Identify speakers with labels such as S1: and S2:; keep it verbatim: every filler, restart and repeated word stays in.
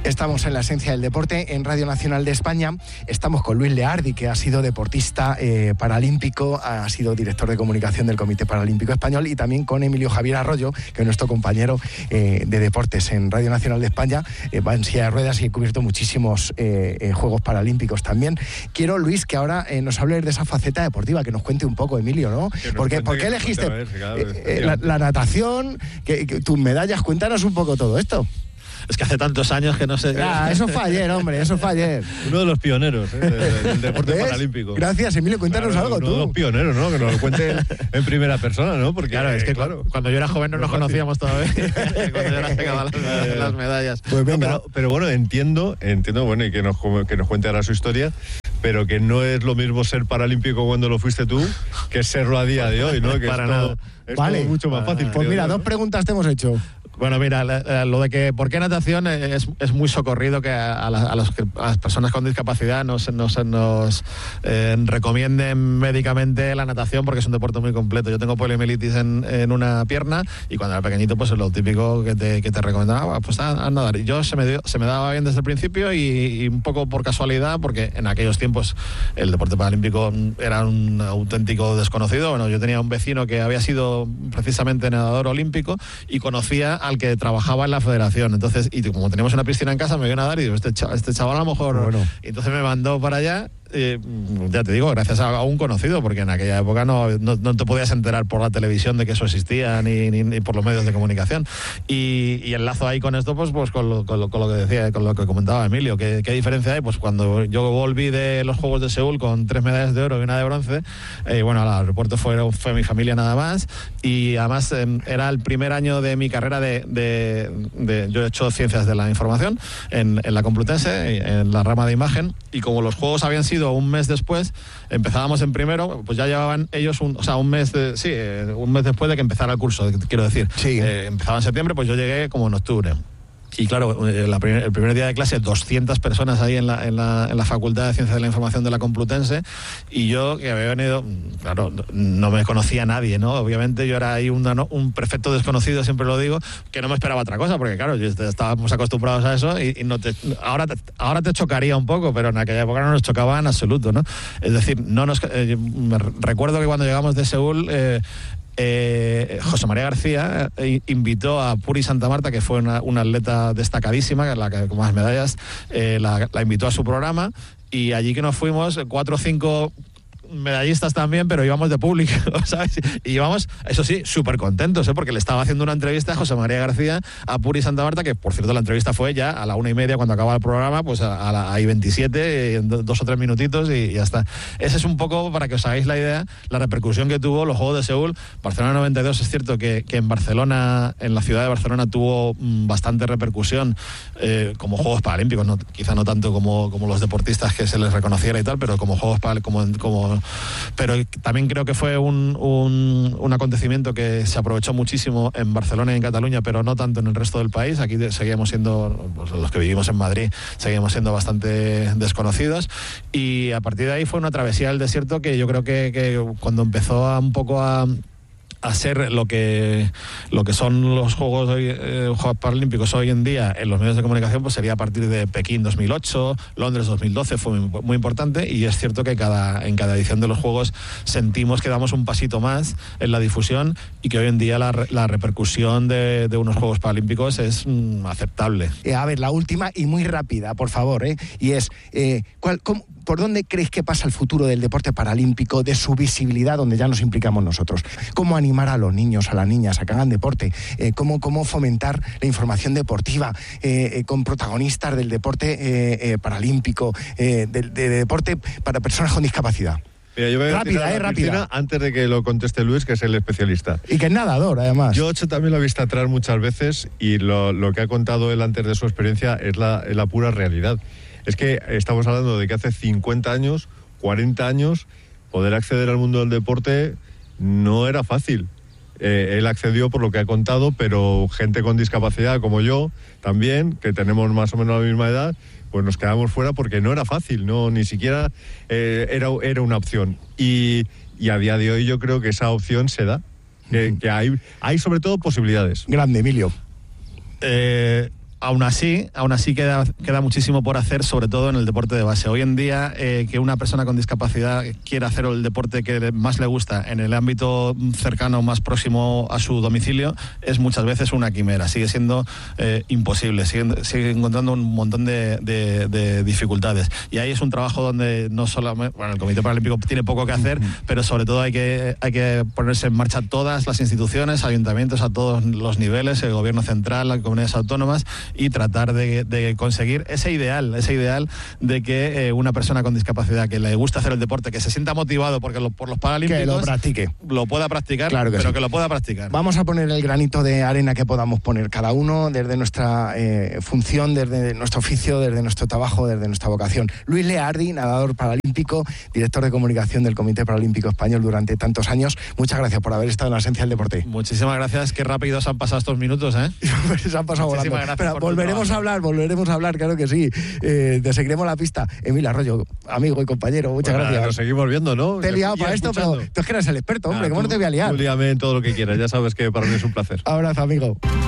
S1: Estamos en la esencia del deporte en Radio Nacional de España. Estamos con Luis Leardi, que ha sido deportista eh, paralímpico, ha sido director de comunicación del Comité Paralímpico Español, y también con Emilio Javier Arroyo, que es nuestro compañero eh, de deportes en Radio Nacional de España. Eh, va en silla de ruedas y ha cubierto muchísimos eh, eh, Juegos Paralímpicos también. Quiero, Luis, que ahora eh, nos hables de esa faceta deportiva, que nos cuente un poco, Emilio, ¿no? Porque, ¿por qué elegiste ver, claro, eh, eh, la, la natación, que, que, tus medallas? Cuéntanos un poco todo esto.
S2: Es que hace tantos años que no sé...
S1: Ah, eso fue ayer, hombre, eso fue ayer.
S3: Uno de los pioneros ¿eh? del, del deporte ¿ves? Paralímpico.
S1: Gracias, Emilio, cuéntanos
S3: claro,
S1: algo
S3: uno
S1: tú.
S3: Uno de los pioneros, ¿no? Que nos lo cuente en, en primera persona, ¿no? Porque
S2: claro, es que
S3: claro,
S2: cuando yo era joven no nos conocíamos todavía. Cuando yo era sacaba las, las medallas.
S1: Pues venga.
S3: No, pero, pero bueno, entiendo, entiendo, bueno, y que nos, que nos cuente ahora su historia, pero que no es lo mismo ser paralímpico cuando lo fuiste tú que serlo a día de hoy, ¿no? Que
S2: para
S3: es
S2: nada.
S3: todo, es
S1: vale.
S3: todo mucho más
S2: para
S3: fácil.
S2: nada.
S1: Pues mira,
S3: yo,
S1: dos
S3: ¿no?
S1: preguntas te hemos hecho.
S2: Bueno, mira, lo de que por qué natación es, es muy socorrido que a, la, a, los, a las personas con discapacidad nos, nos, nos eh, recomienden médicamente la natación, porque es un deporte muy completo. Yo tengo poliomielitis en, en una pierna, y cuando era pequeñito pues es lo típico que te, que te recomendaba, pues a, a nadar. Y yo se me, dio, se me daba bien desde el principio, y, y un poco por casualidad, porque en aquellos tiempos el deporte paralímpico era un auténtico desconocido. Bueno, yo tenía un vecino que había sido precisamente nadador olímpico y conocía al que trabajaba en la federación. Entonces, y como teníamos una piscina en casa, me vio a nadar y digo, este chaval, este chaval a lo mejor...
S1: Bueno.
S2: Y entonces me mandó para allá, eh, ya te digo, gracias a un conocido, porque en aquella época no, no, no te podías enterar por la televisión de que eso existía, ni, ni, ni por los medios de comunicación. Y, y enlazo ahí con esto, pues, pues con, lo, con, lo, con lo que decía, con lo que comentaba Emilio. ¿Qué, qué diferencia hay? Pues cuando yo volví de los Juegos de Seúl con tres medallas de oro y una de bronce, eh, bueno, al aeropuerto fue, fue mi familia nada más, y además eh, era el primer año de mi carrera de, de, de yo he hecho ciencias de la información en, en la Complutense, en la rama de imagen, y como los Juegos habían sido un mes después, empezábamos en primero, pues ya llevaban ellos un, o sea, un mes de, sí, un mes después de que empezara el curso, quiero decir.
S1: Sí.
S2: Eh, empezaba en septiembre, pues yo llegué como en octubre. Y claro, la primer, el primer día de clase, doscientas personas ahí en la, en, la, en la Facultad de Ciencias de la Información de la Complutense, y yo, que había venido, claro, no me conocía a nadie, ¿no? Obviamente yo era ahí un, un perfecto desconocido, siempre lo digo, que no me esperaba otra cosa, porque claro, yo estábamos acostumbrados a eso, y, y no te, ahora, te, ahora te chocaría un poco, pero en aquella época no nos chocaba en absoluto, ¿no? Es decir, no nos, eh, me recuerdo que cuando llegamos de Seúl, eh, Eh, José María García eh, invitó a Puri Santa Marta, que fue una, una atleta destacadísima, que la que con más medallas, eh, la, la invitó a su programa, y allí que nos fuimos cuatro o cinco medallistas también, pero íbamos de público, ¿sabes? Y íbamos, eso sí, súper contentos, ¿eh? Porque le estaba haciendo una entrevista a José María García, a Puri Santa Marta, que por cierto la entrevista fue ya a la una y media cuando acaba el programa, pues a, a la a I veintisiete, en dos o tres minutitos, y ya está. Ese es un poco, para que os hagáis la idea, la repercusión que tuvo los Juegos de Seúl. Barcelona noventa y dos, es cierto que, que en Barcelona, en la ciudad de Barcelona, tuvo mmm, bastante repercusión eh, como Juegos Paralímpicos, no, quizá no tanto como, como los deportistas que se les reconociera y tal, pero como Juegos Paralímpicos, como, como pero también creo que fue un, un, un acontecimiento que se aprovechó muchísimo en Barcelona y en Cataluña, pero no tanto en el resto del país. Aquí seguíamos siendo, pues, los que vivimos en Madrid, seguíamos siendo bastante desconocidos, y a partir de ahí fue una travesía del desierto que yo creo que, que cuando empezó a, un poco a a ser lo que lo que son los Juegos, hoy, eh, Juegos Paralímpicos hoy en día en los medios de comunicación, pues sería a partir de Pekín dos mil ocho, Londres dos mil doce, fue muy, muy importante, y es cierto que cada, en cada edición de los Juegos sentimos que damos un pasito más en la difusión, y que hoy en día la, la repercusión de, de unos Juegos Paralímpicos es mm, aceptable.
S1: Eh, a ver, la última y muy rápida, por favor, ¿eh? Y es, eh, ¿cuál, cómo, ¿por dónde creéis que pasa el futuro del deporte paralímpico, de su visibilidad, donde ya nos implicamos nosotros? ¿Cómo animar a los niños, a las niñas a que hagan deporte? Eh, ¿cómo, ¿Cómo fomentar la información deportiva eh, eh, con protagonistas del deporte eh, eh, paralímpico, eh, de, de, de deporte para personas con discapacidad?
S3: Mira, yo voy a
S1: rápida, eh, rápida.
S3: Antes de que lo conteste Luis, que es el especialista.
S1: Y que es nadador, además.
S3: Yo también lo he visto atrás muchas veces, y lo, lo que ha contado él antes de su experiencia es la, es la pura realidad. Es que estamos hablando de que hace cincuenta años, cuarenta años, poder acceder al mundo del deporte no era fácil. Eh, él accedió por lo que ha contado, pero gente con discapacidad como yo también, que tenemos más o menos la misma edad, pues nos quedamos fuera porque no era fácil, no, ni siquiera eh, era, era una opción. Y, y a día de hoy yo creo que esa opción se da, que, que hay, hay sobre todo posibilidades.
S1: Grande, Emilio.
S2: Eh... aún así, aún así queda, queda muchísimo por hacer, sobre todo en el deporte de base. Hoy en día, eh, que una persona con discapacidad quiera hacer el deporte que más le gusta en el ámbito cercano, más próximo a su domicilio, es muchas veces una quimera. Sigue siendo eh, imposible, sigue, sigue encontrando un montón de, de, de dificultades. Y ahí es un trabajo donde no solamente, bueno, el Comité Paralímpico tiene poco que hacer, pero sobre todo hay que, hay que ponerse en marcha todas las instituciones, ayuntamientos a todos los niveles, el gobierno central, las comunidades autónomas, y tratar de, de conseguir ese ideal, ese ideal de que eh, una persona con discapacidad que le gusta hacer el deporte, que se sienta motivado porque lo, por los Paralímpicos,
S1: que lo practique,
S2: lo pueda practicar,
S1: claro que
S2: pero
S1: sí.
S2: que lo pueda practicar.
S1: Vamos a poner el granito de arena que podamos poner cada uno desde nuestra eh, función, desde nuestro oficio, desde nuestro trabajo, desde nuestra vocación. Luis Leardi, nadador paralímpico, director de comunicación del Comité Paralímpico Español durante tantos años. Muchas gracias por haber estado en la esencia del deporte.
S2: Muchísimas gracias, qué rápidos han pasado estos minutos, ¿eh?
S1: Se han pasado volando. Pero volveremos a hablar, volveremos a hablar, claro que sí. Eh, te seguiremos la pista. Emilio Arroyo, amigo y compañero, muchas
S3: pues
S1: gracias.
S3: Nada, nos seguimos viendo, ¿no?
S1: Te he liado para esto, pero tú es que eres el experto, hombre, ah, ¿cómo tú, no te voy a liar?
S3: Tú líame en todo lo que quieras, ya sabes que para mí es un placer.
S1: Abrazo, amigo.